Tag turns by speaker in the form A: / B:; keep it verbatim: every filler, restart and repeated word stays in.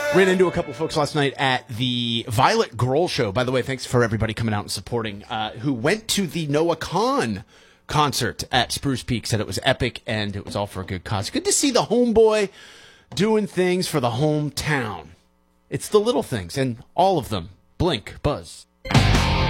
A: Ran into a couple folks last night at the Violet Grohl show. By the way, thanks for everybody coming out and supporting, uh, who went to the Noah Kahan concert at Spruce Peak, said it was epic and it was all for a good cause. Good to see the homeboy doing things for the hometown. It's the little things, and all of them. Blink, buzz.